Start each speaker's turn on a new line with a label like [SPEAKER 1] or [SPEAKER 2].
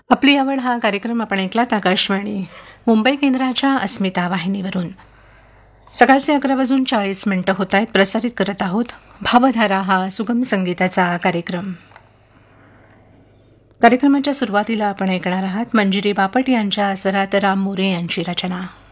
[SPEAKER 1] आपली आवड हा कार्यक्रम आपण ऐकलात आकाशवाणी मुंबई केंद्राच्या अस्मिता वाहिनीवरून. सकाळचे 11:40 होत आहेत. प्रसारित करत आहोत भावधारा हा सुगम संगीताचा कार्यक्रम. कार्यक्रमाच्या सुरुवातीला आपण ऐकणार आहात मंजिरी बापट यांच्या स्वरात राम मोरे यांची रचना.